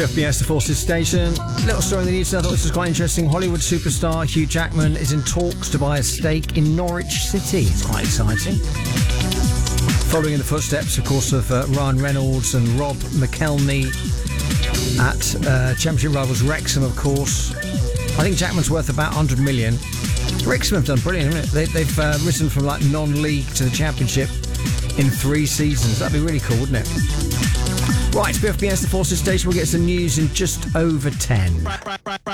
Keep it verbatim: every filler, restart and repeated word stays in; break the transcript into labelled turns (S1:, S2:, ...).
S1: B F Fiesta Forces Station. Little story in the news. I thought this was quite interesting. Hollywood superstar Hugh Jackman is in talks to buy a stake in Norwich City. It's quite exciting. Following in the footsteps, of course, of uh, Ryan Reynolds and Rob McElhenney at uh, Championship rivals Wrexham, of course. I think Jackman's worth about one hundred million. Wrexham have done brilliant, haven't they? They've uh, risen from like non-league to the Championship in three seasons. That'd be really cool, wouldn't it? Right, B F B S, the Forces Station. We'll get some news in just over ten.